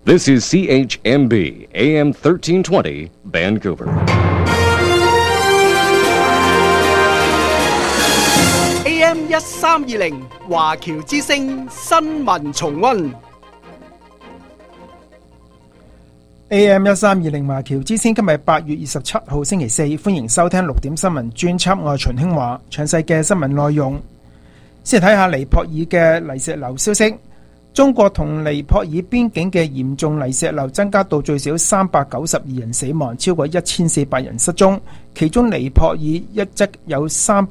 This is CHMB AM 1320 Vancouver. AM 1320華僑之聲新聞重溫。 AM 1320華僑之聲今日8月27號星期四，歡迎收聽6點新聞專輯，我係秦興華。詳細嘅新聞內容，先嚟睇下尼泊爾嘅泥石流消息。中國同尼泊爾邊境嘅嚴重泥石流增加到最少392人死亡，超過1400人失蹤，其中尼泊爾一則有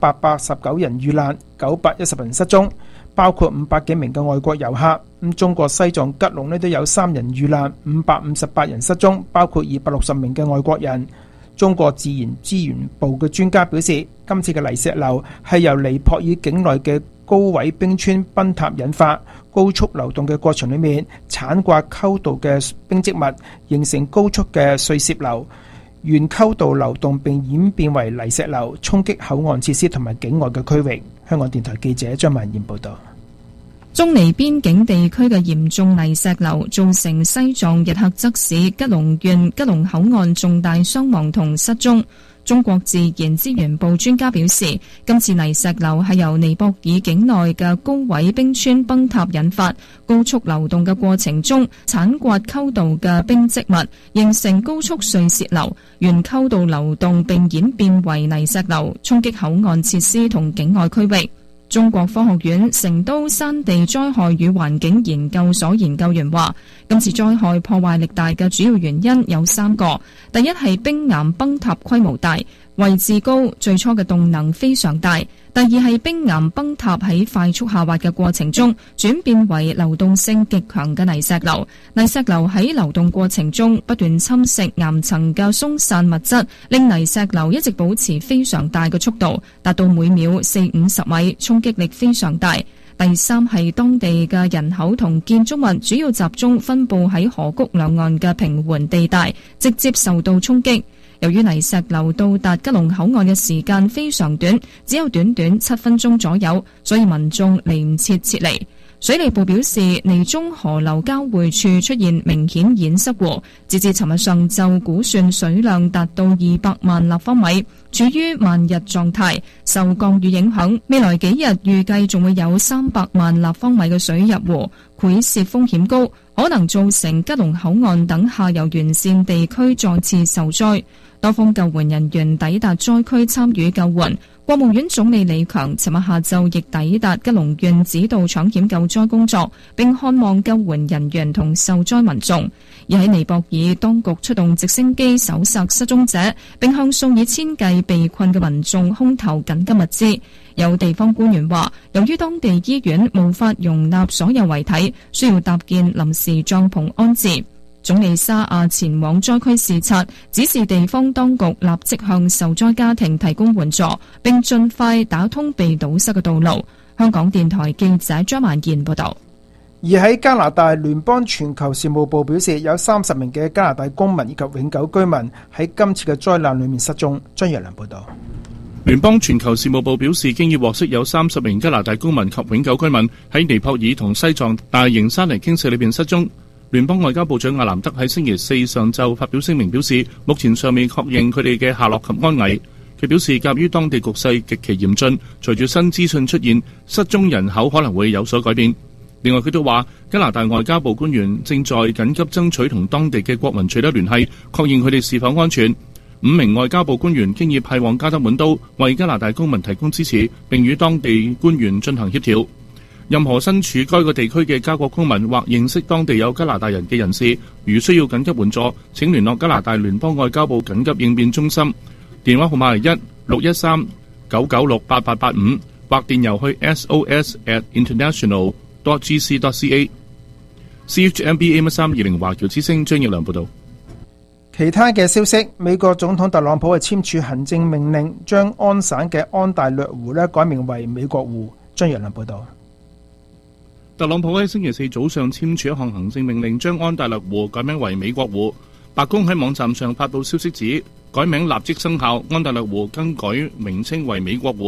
389人遇難，910人失蹤，包括500幾名嘅外國遊客。中國西藏吉隆都有3人遇難，558人失蹤，包括260名嘅外國人。中國自然資源部嘅專家表示，今次嘅泥石流係由尼泊爾境內嘅高位冰川崩塌引發，高速流動嘅過程裏面鏟刮溝道嘅冰積物，形成高速嘅碎屑流，沿溝道流動並演變為泥石流，衝擊口岸設施同埋境外嘅區域。香港電台記者張曼燕報道。 中尼邊境地區嘅嚴重泥石流造成西藏日喀則市吉隆縣吉隆口岸重大傷亡同失蹤。中國自然資源部專家表示，今次泥石流係由尼泊爾境內嘅高位冰川崩塌引發，高速流動嘅過程中鏟刮溝道嘅冰積物，形成高速碎屑流，沿溝道流動並演變為泥石流，衝擊口岸設施同境外區域。中國科學院成都山地災害與環境研究所研究員話，今次災害破壞力大嘅主要原因有3個。第一係冰岩崩塌規模大，位置高，最初嘅動能非常大。第二係冰岩崩塌喺快速下滑嘅過程中轉變為流動性極強嘅泥石流。泥石流喺流動過程中不斷侵蝕岩層嘅鬆散物質，令泥石流一直保持非常大嘅速度，達到每秒40-50米，衝擊力非常大。第三係當地嘅人口同建築物主要集中分布喺河谷兩岸嘅平緩地帶，直接受到衝擊。由於泥石流到達吉隆口岸嘅時間非常短，只有短短7分鐘左右，所以民眾嚟唔切撤離。水利部表示，尼中河流交匯處出現明顯堰塞湖，截至尋日上晝估算水量達到200萬立方米，處於慢日狀態。受降雨影響，未來幾日預計仲會有300萬立方米嘅水入湖，潰洩風險高，可能造成吉隆口岸等下游沿線地區再次受災。多方救援人員抵達災區參與救援。國務院總理李強尋日下晝亦抵達吉隆縣指導搶險救災工作，並看望救援人員同受災民眾。而喺尼泊爾，當局出動直升機搜索失蹤者，並向數以千計被困嘅民眾空投緊急物資。有地方官員話，由於當地醫院無法容納所有遺體，需要搭建臨時帳篷安置。總理沙亞前往災區視察，指示地方當局立即向受災家庭提供援助，並盡快打通被堵塞嘅道路。香港電台記者張曼燕報道。 而喺加拿大聯邦全球事務部表示，有30名嘅加拿大公民以及永久居民喺今次嘅災難裏面失蹤。張若良報道。 聯邦全球事務部表示，經已獲悉有30名加拿大公民及永久居民喺尼泊爾同西藏大型山泥傾瀉裏邊失蹤。聯邦外交部長阿南德喺星期四上晝發表聲明，表示目前尚未確認佢哋嘅下落及安危。佢表示，鑑於當地局勢極其嚴峻，隨住新資訊出現，失蹤人口可能會有所改變。另外，佢都話加拿大外交部官員正在緊急爭取同當地嘅國民取得聯繫，確認佢哋是否安全。5名外交部官員經已派往加德滿都，為加拿大公民提供支持，並與當地官員進行協調。任何身處該個地區嘅加國公民或認識當地有加拿大人嘅人士，如需要緊急援助，請聯絡加拿大聯邦外交部緊急應變中心，電話號碼係1-613-996-8885，或電郵去 sos@international.gc.ca。 CHMB AM320華僑之聲張奕良報道。 其他嘅消息，美國總統特朗普係簽署行政命令，將安省嘅安大略湖改名為美國湖。張若良報道。 特朗普喺星期四早上簽署一項行政命令，將安大略湖改名為美國湖。白宮喺網站上發布消息指，改名立即生效，安大略湖更改名稱為美國湖。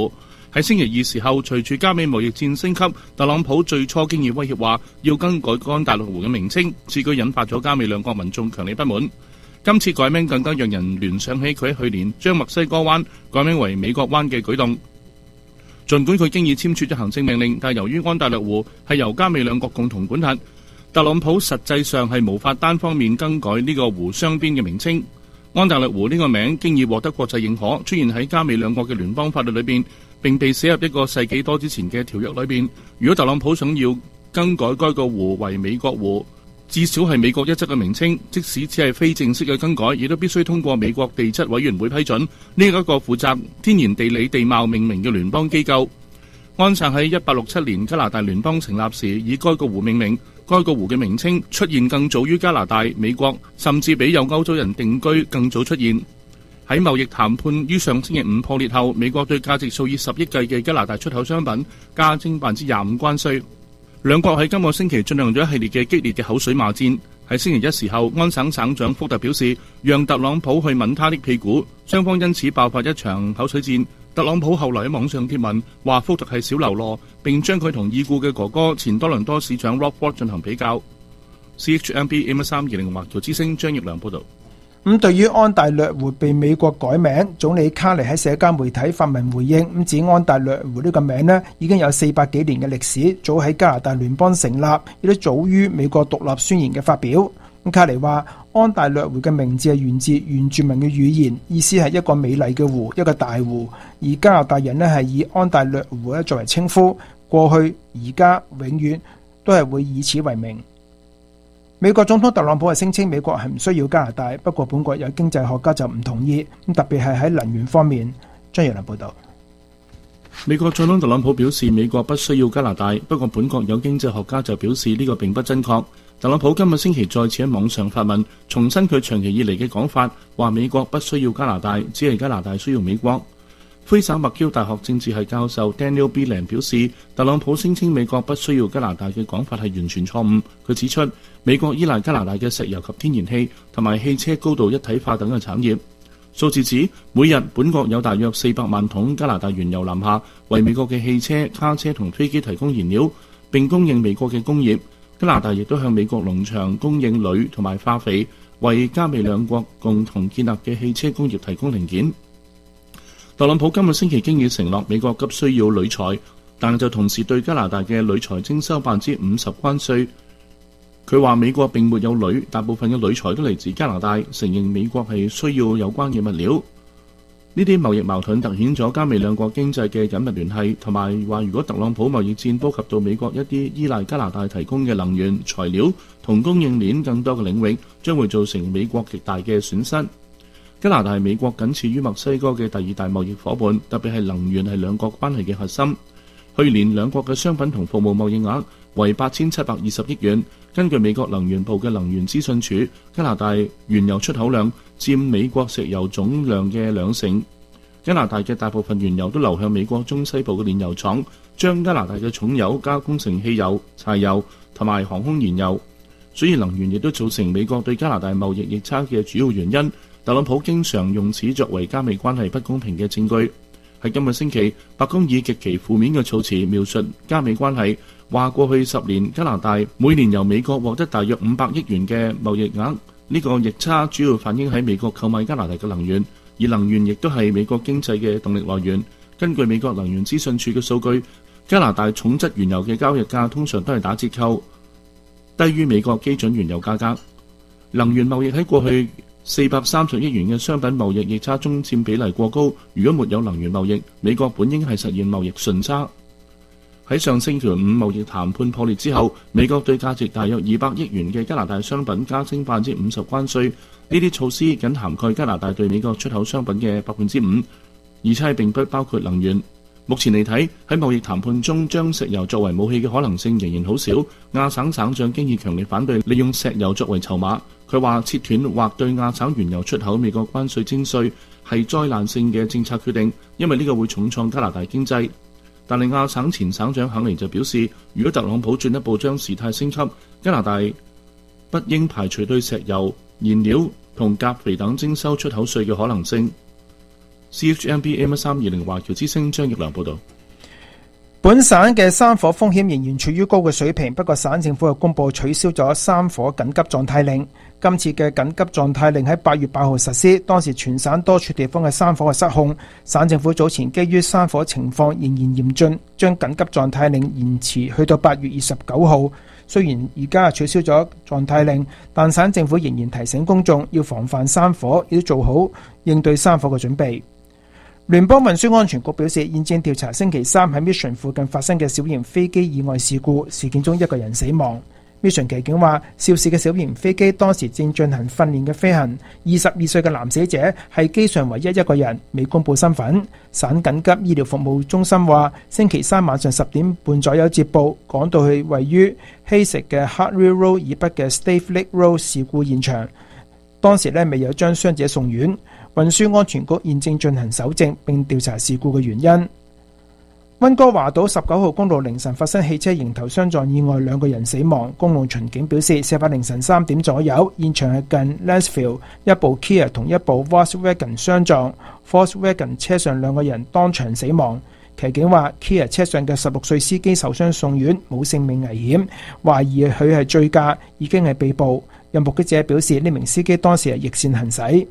喺星期二時候，隨住加美貿易戰升級，特朗普最初經已威脅話要更改安大略湖嘅名稱，此舉引發咗加美兩國民眾強烈不滿。今次改名更加讓人聯想起佢喺去年將墨西哥灣改名為美國灣嘅舉動。儘管佢經已簽署咗行政命令，但由於安大略湖係由加美兩國共同管轄，特朗普實際上係無法單方面更改呢個湖雙邊嘅名稱。安大略湖呢個名經已獲得國際認可，出現喺加美兩國嘅聯邦法律裏邊，並被寫入一個世紀多之前嘅條約裏邊。如果特朗普想要更改該個湖為美國湖，至少係美國一則嘅名稱，即使只係非正式嘅更改，亦都必須通過美國地質委員會批准。呢一個負責天然地理地貌命名嘅聯邦機構，安省喺1867年加拿大聯邦成立時以該個湖命名。該個湖嘅名稱出現更早於加拿大、美國，甚至比有歐洲人定居更早出現。喺貿易談判於上星期五破裂後，美國對價值數以10億計嘅加拿大出口商品加徵25%關稅。兩國喺今個星期進行咗一系列嘅激烈嘅口水罵戰。喺星期一時候，安省省長福特表示，讓特朗普去吻他的屁股，雙方因此爆發一場口水戰。特朗普後來喺網上貼文話福特係小流羅，並將佢同已故嘅哥哥前多倫多市長 Rob Ford 進行比較。CHMB AM320華僑之聲張業良報導。 對於安大略湖被美國改名，總理卡尼喺社交媒體發文回應，指安大略湖呢個名呢已經有400幾年嘅歷史，早喺加拿大聯邦成立，亦都早於美國獨立宣言嘅發表。卡尼話安大略湖嘅名字係源自原住民嘅語言，意思係一個美麗嘅湖，一個大湖，而加拿大人呢係以安大略湖作為稱呼，過去、而家、永遠都係會以此為名。美國總統特朗普係聲稱美國係唔需要加拿大，不過本國有經濟學家就唔同意，特別係喺能源方面。張業良報道。 美國總統特朗普表示美國不需要加拿大，不過本國有經濟學家就表示呢個並不真確。特朗普今個星期再次喺網上發文，重申佢長期以嚟嘅講法，話美國不需要加拿大，只係加拿大需要美國。魁省麥嬌大學政治系教授 Daniel Belan 表示，特朗普聲稱美國不需要加拿大嘅講法係完全錯誤。佢指出，美國依賴加拿大嘅石油及天然氣同埋汽車高度一體化等嘅產業。數字指，每日本國有大約400萬桶加拿大原油南下，為美國嘅汽車、卡車同飛機提供燃料，並供應美國嘅工業。加拿大亦都向美國農場供應鋁同埋化肥，為加美兩國共同建立嘅汽車工業提供零件。特朗普今個星期經已承諾美國急需要鋁材，但就同時對加拿大嘅鋁材徵收50%關稅。佢話美國並沒有鋁，大部分嘅鋁材都嚟自加拿大，承認美國係需要有關嘅物料。呢啲貿易矛盾凸顯咗加美兩國經濟嘅緊密聯繫，同埋話如果特朗普貿易戰波及到美國一啲依賴加拿大提供嘅能源、材料同供應鏈更多嘅領域，將會造成美國極大嘅損失。加拿大係美國僅次於墨西哥嘅第二大貿易夥伴，特別係能源係兩國關係嘅核心。去年兩國嘅商品同服務貿易額為8720億元。根據美國能源部嘅能源資訊署，加拿大原油出口量佔美國石油總量嘅2成。加拿大嘅大部分原油都流向美國中西部嘅煉油廠，將加拿大嘅重油加工成汽油、柴油同埋航空燃油。所以能源亦都造成美國對加拿大貿易逆差嘅主要原因。特朗普經常用此作為加美關係不公平嘅證據。喺今個星期，白宮以極其負面嘅措辭描述加美關係，話過去10年加拿大每年由美國獲得大約500億元嘅貿易額，呢個逆差主要反映喺美國購買加拿大嘅能源，而能源亦都係美國經濟嘅動力來源。根據美國能源資訊處嘅數據，加拿大重質原油嘅交易價通常都係打折扣，低於美國基準原油價格。能源貿易喺過去430億元嘅商品貿易逆差中佔比例過高，如果沒有能源貿易，美國本應係實現貿易順差。喺上星期五貿易談判破裂之後，美國對價值大約200億元嘅加拿大商品加徵50%關稅，呢啲措施僅涵蓋加拿大對美國出口商品嘅5%，而且並不包括能源。目前嚟睇，喺貿易談判中將石油作為武器嘅可能性仍然好少。亞省省長經已強烈反對利用石油作為籌碼。佢話切斷或對亞省原油出口美國關稅徵稅係災難性嘅政策決定，因為呢個會重創加拿大經濟。但係亞省前省長肯尼就表示，如果特朗普進一步將事態升級，加拿大不應排除對石油、燃料同鉀肥等徵收出口稅嘅可能性。CHMB AM320華僑之聲張業良報導。 本省嘅山火風險仍然處於高嘅水平，不過省政府又公布取消咗山火緊急狀態令。今次嘅緊急狀態令喺8月8號實施，當時全省多處地方嘅山火失控。省政府早前基於山火情況仍然嚴峻，將緊急狀態令延遲去到8月29號。雖然而家取消咗狀態令，但省政府仍然提醒公眾要防範山火，亦都做好應對山火嘅準備。聯邦運輸安全局表示，現正調查星期三喺 Mission 附近發生嘅小型飛機意外事故，事件中1個人死亡。Mission 騎警話，肇事嘅小型飛機當時正進行訓練嘅飛行，22歲嘅男死者係機上唯一一個人，未公布身份。省緊急醫療服務中心話，星期三晚上10點半左右接報，趕到去位於希食嘅 Hartley Road 以北嘅 Stave Lake Road 事故現場，當時未有將傷者送院。運輸安全局現正進行搜證並調查事故嘅原因。溫哥華島19號公路凌晨發生汽車迎頭相撞意外，2個人死亡。公路巡警表示，事發凌晨3點左右，現場係近 Lansfield， 一部 Kia 同一部 Volkswagen 相撞， Volkswagen 車上2個人當場死亡。騎警話 Kia 車上嘅16歲司機受傷送院，冇性命危險，懷疑佢係醉駕，已經係被捕。有目擊者表示，呢名司機當時係逆線行駛。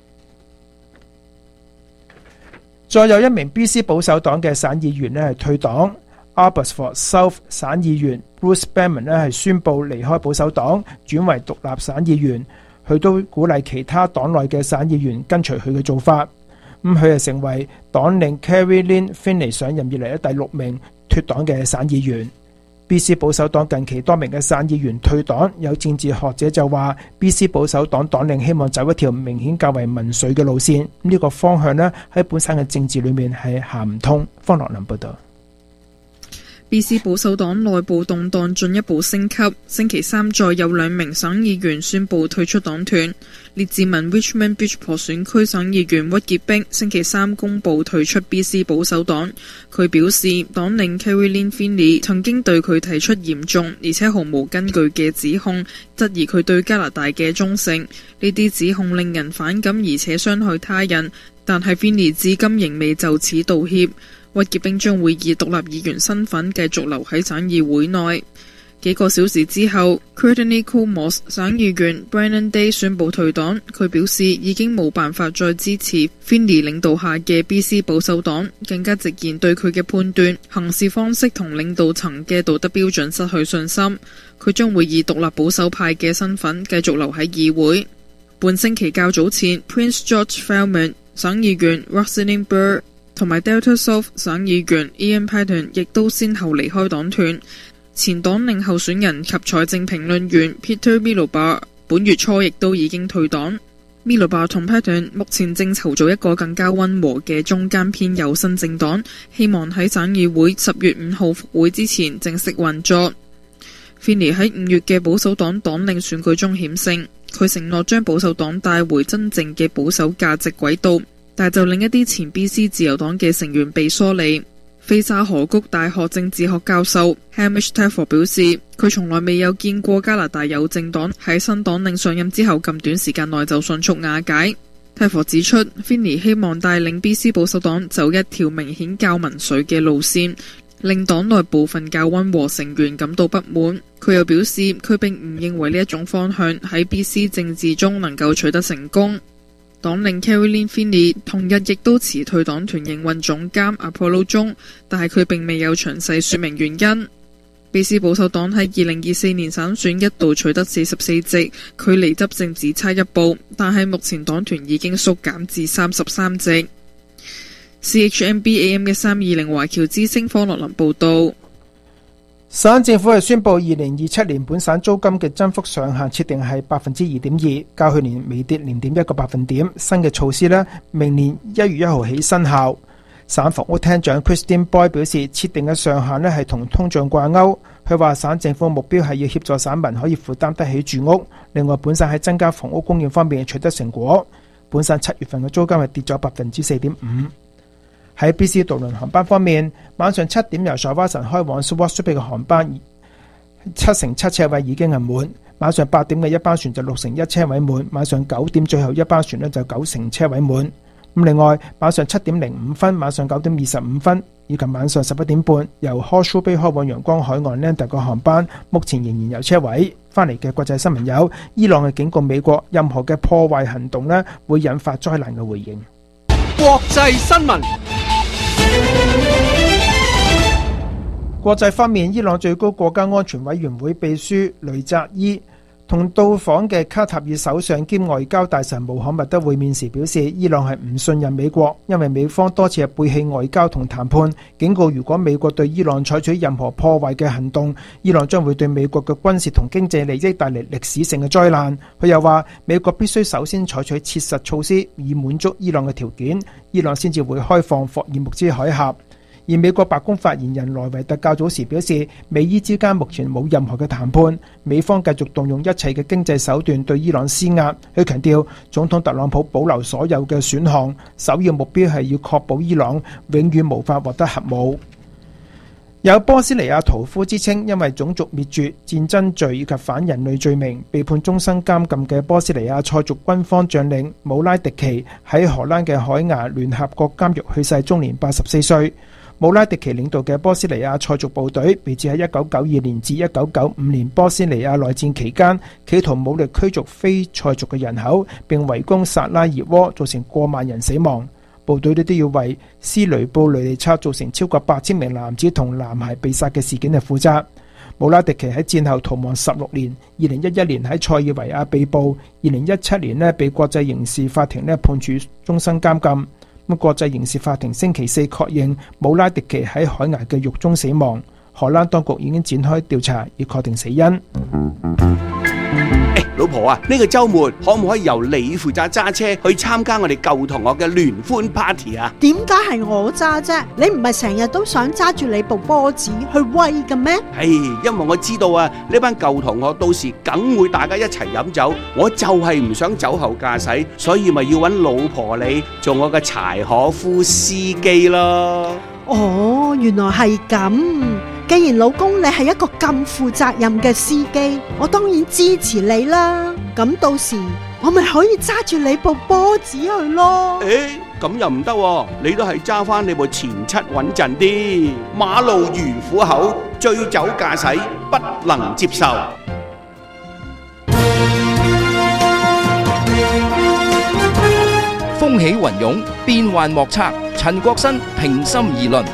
再有一名 BC 保守黨嘅省議員係退黨， Abbotsford South 省議員 Bruce Banman 係宣布離開保守黨，轉為獨立省議員。佢都鼓勵其他黨內嘅省議員跟隨佢嘅做法。佢係成為黨領 Carrie-Lynne Findlay 上任以嚟第6名脫黨嘅省議員。BC 保守黨近期多名嘅省議員退黨，有政治學者就話 BC 保守黨黨領希望走一條明顯較為民粹嘅路線，呢個方向呢喺本省嘅政治裏面係行唔通。方樂林報道。 BC 保守黨內部動盪進一步升級，星期三再有2名省議員宣布退出黨團。列治文 Richmond Beachport 選區省議員屈傑冰星期三公布退出 BC 保守黨。佢表示，黨領 Carrie-Lynne Findlay 曾經對佢提出嚴重而且毫無根據嘅指控，質疑佢對加拿大嘅忠誠。呢啲指控令人反感而且傷害他人，但係 Findlay 至今仍未就此道歉。屈傑冰將會以獨立議員身份繼續留喺省議會內。幾個小時之後 Courtenay Comoss 省議員 Brennan Day 宣布退黨。佢表示已經冇辦法再支持 Findlay 領導下嘅 BC 保守黨，更加直言對佢嘅判斷、行事方式同領導層嘅道德標準失去信心。佢將會以獨立保守派嘅身份繼續留喺議會。半星期較早前 Prince George Falmouth 省議員 Rosalind Burr 同埋 Delta South 省議員 Ian Paton 亦都先後離開黨團。前黨領候選人及財政評論員 Peter Milobar 本月初亦都已經退黨。Milobar 同 Paton 目前正籌組一個更加溫和嘅中間偏右新政黨，希望喺省議會10月5號復會之前正式運作。Findlay 喺5月嘅保守黨黨領選舉中險勝，佢承諾將保守黨帶回真正嘅保守價值軌道，但就令一啲前 BC 自由黨嘅成員被疏離。菲沙河谷大學政治學教授 Hamish Telfer 表示，佢從來未有見過加拿大有政黨喺新黨領上任之後咁短時間內就迅速瓦解。Telfer 指出 Findlay 希望帶領 BC 保守黨走一條明顯較民粹嘅路線，令黨內部分較溫和成員感到不滿。佢又表示，佢並唔認為呢一種方向喺 BC 政治中能夠取得成功。黨領 Carrie-Lynne Findlay 同日亦都辭退黨團營運總監 Apollo 中，但係佢並未有詳細說明原因。BC 保守黨喺2024年省選一度取得44席，距離執政只差一步，但係目前黨團已經縮減至33席。CHMB AM 1320華僑之聲方樂林報道。 省政府係宣布2027年本省租金嘅增幅上限設定係 2.2%， 較去年微跌 0.1個百分點。新嘅措施明年1月1號起生效。省房屋廳長 Christine Boy 表示，設定嘅上限係同通脹掛鈎。佢話省政府目標係要協助省民可以負擔得起住屋。另外，本省喺增加房屋供應方面取得成果。本省7月份嘅租金係跌咗 4.5%。喺 BC 渡輪航班方面，晚上7點由 Shawson 開往 Swan Street 嘅航班7成7車位已經係滿，晚上8點嘅一班船就6成1車位滿，晚上9點最後一班船就9成車位滿。 另外，晚上7點05分、晚上9點25分以及晚上11點半，由 Horseshoe Bay 開往陽光海岸 Lander 嘅航班，目前仍然有車位。翻嚟嘅國際新聞有：伊朗嘅警告美國，任何嘅破壞行動呢會引發災難嘅回應。 國際新聞。 國際方面，伊朗最高國家安全委員會秘書雷扎伊同到訪嘅卡塔爾首相兼外交大臣穆罕默德會面時表示，伊朗係唔信任美國，因為美方多次係背棄外交同談判，警告如果美國對伊朗採取任何破壞嘅行動，伊朗將會對美國嘅軍事同經濟利益帶嚟歷史性嘅災難。佢又話，美國必須首先採取切實措施，以滿足伊朗嘅條件，伊朗先至會開放霍爾木茲海峽。而美國白宮發言人萊維特較早時表示，美伊之間目前冇任何嘅談判，美方繼續動用一切嘅經濟手段對伊朗施壓。佢強調，總統特朗普保留所有嘅選項，首要目標係要確保伊朗永遠無法獲得核武。有波斯尼亞屠夫之稱，因為種族滅絕、戰爭罪以及反人類罪名被判終身監禁嘅波斯尼亞塞族軍方將領姆拉迪奇喺荷蘭嘅海牙聯合國監獄去世，終年84歲。姆拉迪奇領導嘅波斯尼亞塞族部隊被指喺1992年至1995年波斯尼亞內戰期間，企圖武力驅逐非塞族嘅人口，並圍攻薩拉熱窩，造成過萬人死亡。部隊都要為斯雷布雷尼察造成超過8000名男子同男孩被殺嘅事件負責。姆拉迪奇喺戰後逃亡16年，2011年喺塞爾維亞被捕，2017年被國際刑事法庭判處終身監禁。國際刑事法庭星期四確認姆拉迪奇喺海牙嘅獄中死亡。荷蘭當局已經展開調查，以確定死因。 老婆啊，呢個週末可唔可以由你負責揸車去參加我哋舊同學嘅聯歡 party 啊？ 點解係我揸啫？你唔係成日都想揸住你部波子去威嘅咩？ 因為我知道啊，呢班舊同學到時梗會大家一齊飲酒，我就係唔想酒後駕駛，所以咪要揾老婆你做我嘅柴可夫司機咯。 哦，原來係咁。既然老公你係一個咁負責任嘅司機，我當然支持你啦。咁到時我咪可以揸住你部波子去咯。 咁又唔得，你都係揸翻你部前七穩陣啲。馬路如虎口，醉酒駕駛不能接受。 風起雲湧，變幻莫測。陳國新平心而論。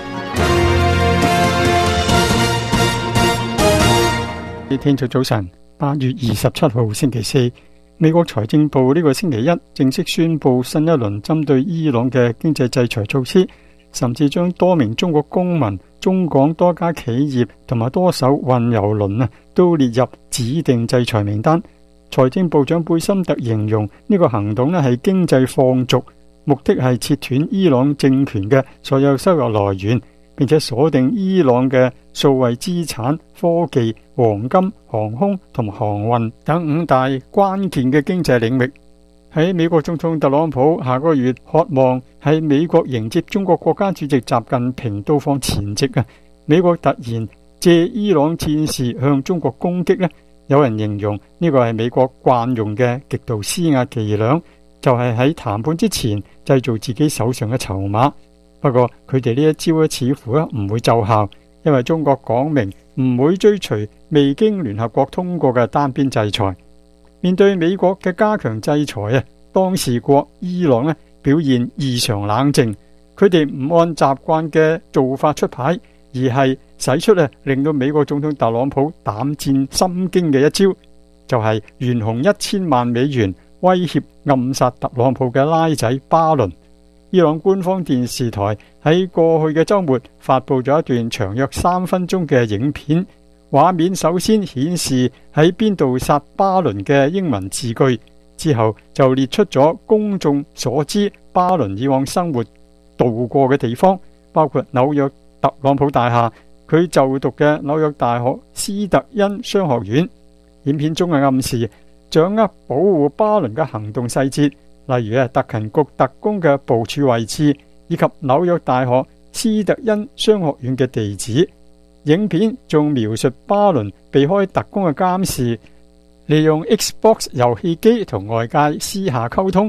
聽眾早晨，8月27號星期四，美國財政部呢個星期一正式宣布新一輪針對伊朗嘅經濟制裁措施，甚至將多名中國公民、中港多家企業同埋多艘運油輪都列入指定制裁名單。財政部長貝森特形容呢個行動係經濟放逐，目的係切斷伊朗政權嘅所有收入來源，並且鎖定伊朗嘅數位資產、科技、黃金、航空同航運等5大關鍵嘅經濟領域。喺美國總統特朗普下個月渴望喺美國迎接中國國家主席習近平到訪前夕美國突然借伊朗戰事向中國攻擊有人形容呢個係美國慣用嘅極度施壓伎倆，就係喺談判之前製造自己手上嘅籌碼。不過佢哋呢一招似乎唔會奏效，因為中國講明唔會追隨未經聯合國通過嘅單邊制裁。面對美國嘅加強制裁當事國伊朗表現異常冷靜，佢哋唔按習慣嘅做法出牌，而係使出令到美國總統特朗普膽戰心驚嘅一招，就係懸紅1000萬美元威脅暗殺特朗普嘅拉仔巴倫。伊朗官方電視台喺過去嘅週末發佈咗一段長約3分鐘嘅影片，畫面首先顯示喺邊度殺巴倫嘅英文字句，之後就列出咗公眾所知巴倫以往生活度過嘅地方，包括紐約特朗普大廈、佢就讀嘅紐約大學斯特恩商學院。影片中嘅暗示掌握保護巴倫嘅行動細節，例如特勤局特工嘅部署位置，以及紐約大學斯特恩商學院嘅地址。影片仲描述巴倫避開特工嘅監視，利用 Xbox 遊戲機同外界私下溝通，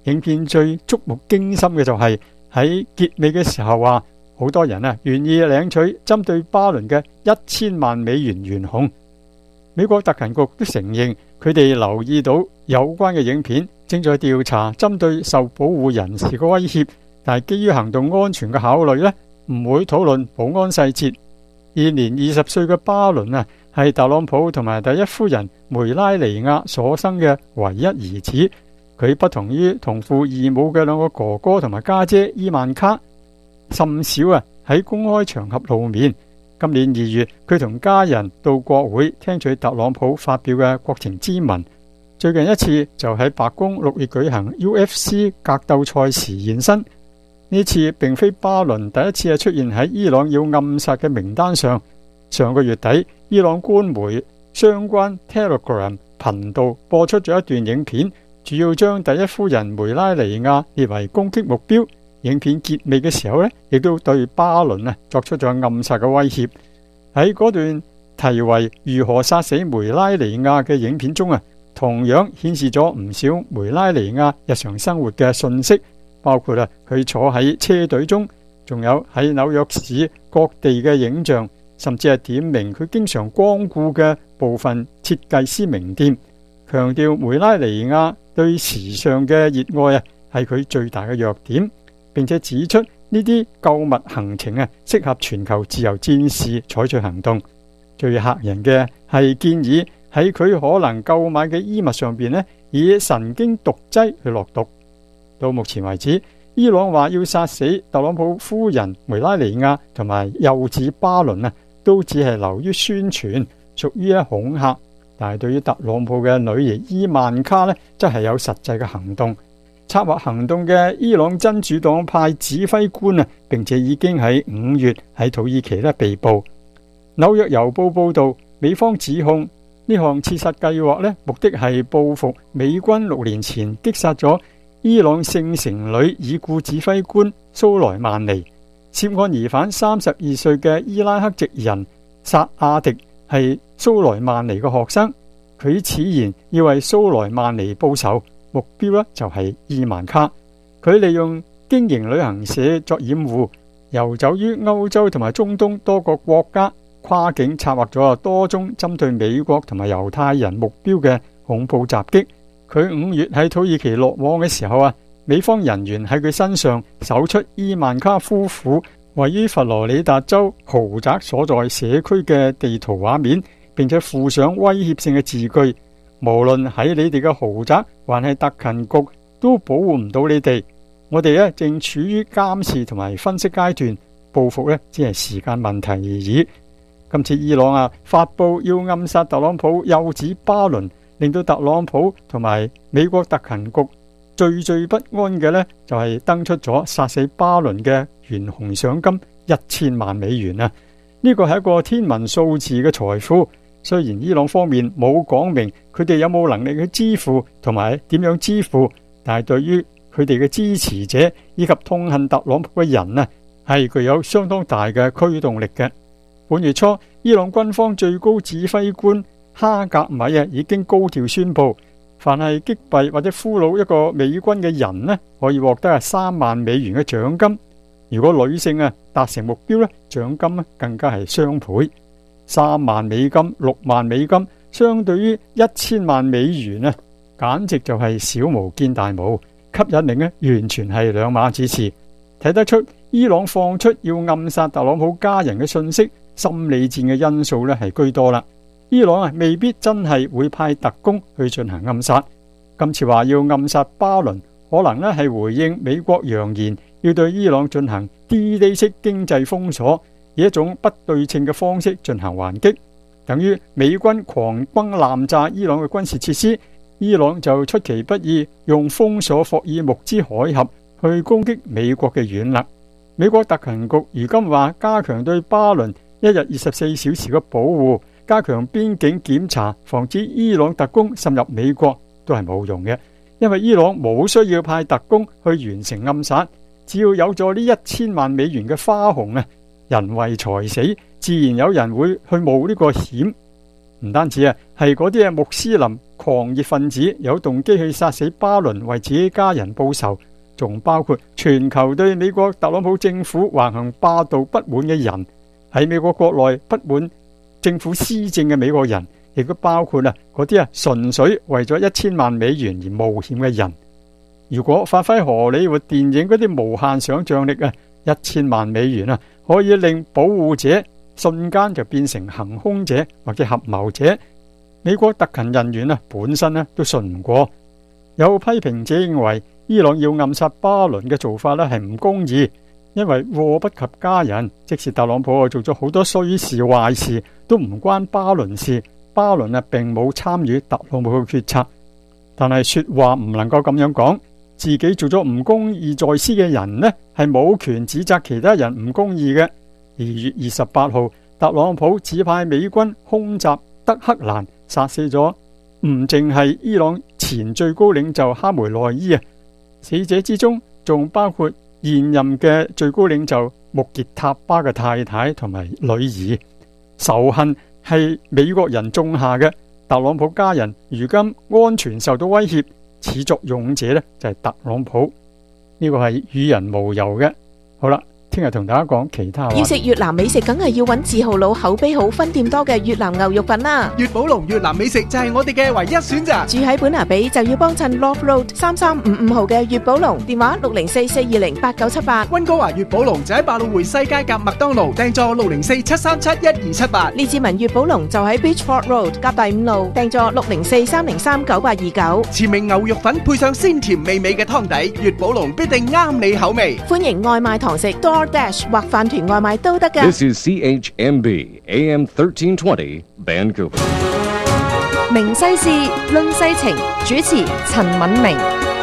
影片最觸目驚心嘅就係喺結尾嘅時候話，好多人願意領取針對巴倫嘅1000萬美元懸紅。美國特勤局都承認佢哋留意到有關嘅影片，正在調查針對受保護人士嘅威脅，但係基於行動安全嘅考慮呢，唔會討論保安細節。現年20歲嘅巴倫係特朗普同埋第一夫人梅拉尼亞所生嘅唯一兒子。佢不同於同父異母嘅兩個哥哥同埋家姐伊萬卡，甚少喺公開場合露面。今年2月，佢同家人到國會聽取特朗普發表嘅國情咨文。最近一次就喺白宮6月舉行 UFC 格鬥賽時現身。呢次並非巴倫第一次出現喺伊朗要暗殺嘅名單上。上個月底，伊朗官媒相關 Telegram 頻道播出咗一段影片，主要將第一夫人梅拉尼亞列為攻擊目標。影片結尾嘅時候呢，亦都對巴倫作出咗暗殺嘅威脅。喺嗰段題為如何殺死梅拉尼亞嘅影片中同樣顯示咗唔少梅拉尼亞日常生活嘅信息，包括佢坐喺車隊中，仲有喺紐約市各地嘅影像，甚至係點明佢經常光顧嘅部分設計師名店，強調梅拉尼亞對時尚嘅熱愛係佢最大嘅弱點，並且指出呢啲購物行程適合全球自由戰士採取行動。最嚇人嘅係建議喺佢可能購買嘅衣物上邊以神經毒劑去落毒。到目前為止，伊朗話要殺死特朗普夫人梅拉尼亞同埋幼子巴倫都只係流於宣傳，屬於恐嚇。但係對於特朗普嘅女兒伊曼卡則係有實際嘅行動。策劃行動嘅伊朗真主黨派指揮官並且已經喺5月喺土耳其被捕。紐約郵報報道，美方指控呢項刺殺計劃目的係報復美軍6年前擊殺咗伊朗聖城旅已故指揮官蘇萊曼尼。涉案疑犯32歲嘅伊拉克籍人薩亞迪係蘇萊曼尼嘅學生，佢此言要為蘇萊曼尼報仇，目標就係伊曼卡。佢利用經營旅行社作掩護，遊走於歐洲同埋中東多個國家，跨境策劃咗多宗針對美國同埋猶太人目標嘅恐怖襲擊。佢5月喺土耳其落網嘅時候美方人員喺佢身上搜出伊曼卡夫婦位於佛羅里達州豪宅所在社區嘅地圖畫面，並且附上威脅性嘅字句，無論喺你哋嘅豪宅還係特勤局都保護唔到你哋。我哋正處於監視同埋分析階段，報復只係時間問題而已。今次伊朗發布要暗殺特朗普幼子巴倫，令到特朗普同埋美國特勤局惴惴不安嘅就係登出咗殺死巴倫嘅懸紅賞金1000萬美元呢個係一個天文數字嘅財富。雖然伊朗方面冇講明佢哋有冇能力去支付同埋點樣支付，但係對於佢哋嘅支持者以及痛恨特朗普嘅人係具有相當大嘅驅動力嘅。本月初，伊朗軍方最高指揮官哈格米已經高調宣布，凡係擊斃或者俘虜一個美軍嘅人可以獲得3萬美元嘅獎金。如果女性達成目標獎金更加係雙倍，3萬美金、6萬美金，相對於1000萬美元簡直就係小巫見大巫，吸引力完全係兩碼子事。睇得出伊朗放出要暗殺特朗普家人嘅信息，心理戰嘅因素係居多啦。伊朗未必真係會派特工去進行暗殺。今次話要暗殺巴倫，可能係回應美國揚言要對伊朗進行 D-Day 式經濟封鎖，以一種不對稱嘅方式進行還擊，等於美軍狂轟濫炸伊朗嘅軍事設施，伊朗就出其不意用封鎖霍爾木茲海峽去攻擊美國嘅軟肋。美國特勤局如今話加強對巴倫1日24小時嘅保護，加強邊境檢查，防止伊朗特工滲入美國，都係冇用嘅，因為伊朗冇需要派特工去完成暗殺，只要有咗呢1000萬美元嘅花紅人為財死，自然有人會去冒呢個險。唔單止係嗰啲穆斯林狂熱分子有動機去殺死巴倫為自己家人報仇，仲包括全球對美國特朗普政府橫行霸道不滿嘅人，喺美國國內不滿政府施政嘅美國人，亦都包括嗰啲純粹為咗1000萬美元而冒險嘅人。如果發揮荷里活電影嗰啲無限想象力，1000萬美元可以令保護者瞬間就變成行兇者或者合謀者，美國特勤人員本身都信唔過。有批評者認為伊朗要暗殺巴倫嘅做法係唔公義，因為禍不及家人，即使特朗普做咗好多衰事壞事都唔關巴倫事，巴倫並冇參與特朗普嘅決策。但係說話唔能夠咁樣講，自己做咗唔公義在先嘅人係冇權指責其他人唔公義嘅。2月28號，特朗普指派美軍空襲德黑蘭，殺死咗唔淨係伊朗前最高領袖哈梅內伊，死者之中仲包括現任嘅最高領袖穆傑塔巴嘅太太同埋女兒。仇恨係美國人種下嘅，特朗普家人如今安全受到威脅，始作俑者就係特朗普，呢個係與人無尤嘅。好啦，聽日同大家講其他話。 要食越南美食，梗係要揾自豪佬口碑好、分店多嘅越南牛肉粉啦。 粵寶龍越南美食就係我哋嘅唯一選擇。 住喺本拿比就要幫襯 Love Road 3355號嘅粵寶龍，電話604-420-8978。 溫哥華粵寶龍就喺百老匯西街夾麥當勞，訂座604-737-1278。 列治文粵寶龍就喺 Beachford Road 夾第5路，訂座604-303-9829。 前名牛肉粉配上鮮甜美味嘅湯底，粵寶龍必定啱你口味。 歡迎外賣堂食 DoorDash 或飯團外賣都得㗎。 This is CHMB AM 1320 Vancouver。 明西事論世情，主持陳敏明。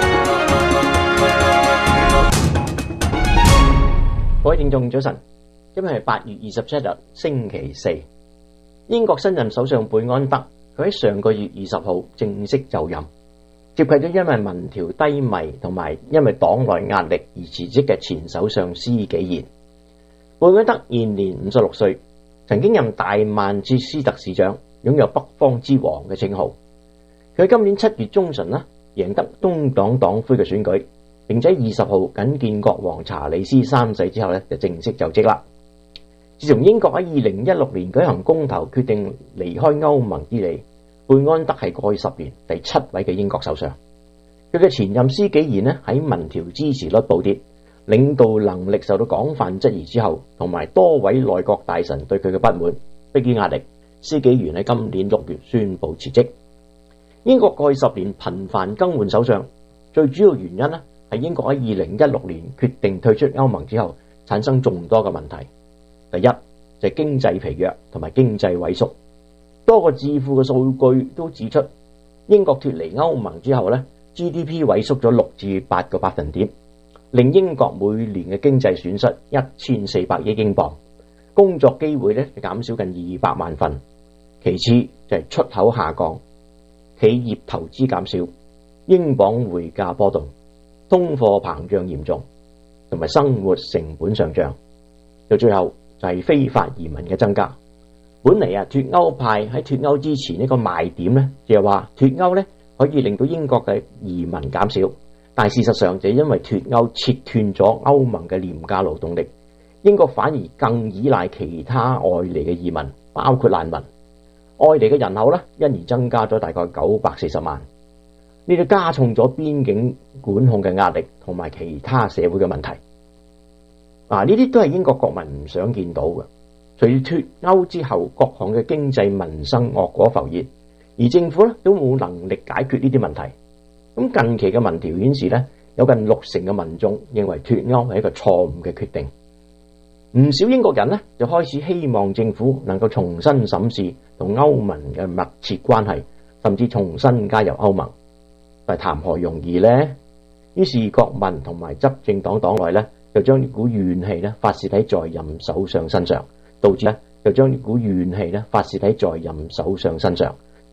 各位聽眾早晨，今日係8月27日星期四。英國新任首相貝安德，佢喺上個月20號正式就任，接替咗因為民調低迷同埋因為黨內壓力而辭職嘅前首相施紀賢。貝安德現年56歲，曾經任大曼徹斯特市長，擁有北方之王嘅稱號。佢喺今年7月中旬贏得東黨黨魁嘅選舉，並且20號覲見國王查理斯3世之後就正式就職啦。自從英國喺2016年舉行公投決定離開歐盟之嚟，貝安德係過去10年第7位嘅英國首相。佢嘅前任施紀賢喺民調支持率暴跌，領導能力受到廣泛質疑之後，同埋多位內閣大臣對佢嘅不滿，迫於壓力，施紀賢喺今年6月宣布辭職。英國過去10年頻繁更換首相，最主要原因係英國喺2016年決定退出歐盟之後，產生眾多嘅問題。第一就係經濟疲弱同埋經濟萎縮，多個智庫嘅數據都指出，英國脫離歐盟之後GDP 萎縮咗6至8個百分點，令英國每年嘅經濟損失1400億英鎊，工作機會減少近200萬份。其次就係出口下降，企業投資減少，英鎊匯價波動，通貨膨脹嚴重，同埋生活成本上漲。到最後就係非法移民嘅增加。本嚟脫歐派喺脫歐之前呢個賣點就係話脫歐可以令到英國嘅移民減少，但事實上就因為脫歐切斷咗歐盟嘅廉價勞動力，英國反而更依賴其他外嚟嘅移民，包括難民。外嚟嘅人口因而增加咗大概940萬，呢啲加重咗邊境管控嘅壓力同埋其他社會嘅問題。呢啲都係英國國民唔想見到嘅。隨住脫歐之後，各項嘅經濟民生惡果浮現，而政府都冇能力解決呢啲問題。咁近期嘅民調顯示有近60%嘅民眾認為脫歐係一個錯誤嘅決定。唔少英國人就開始希望政府能夠重新審視同歐盟嘅密切關係，甚至重新加入歐盟。但係談何容易呢？於是國民同埋執政黨黨內就將呢股怨氣發洩喺在任首相身上，導致就將呢股怨氣發洩喺在任首相身上，